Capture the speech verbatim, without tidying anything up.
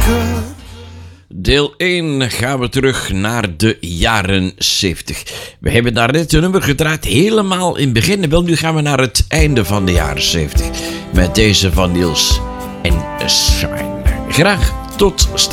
Deel één gaan we terug naar de jaren zeventig. We hebben daar net een nummer gedraaid, helemaal in het begin. Wel, nu gaan we naar het einde van de jaren zeventig. Met deze van Niels en Shine. Graag tot straks.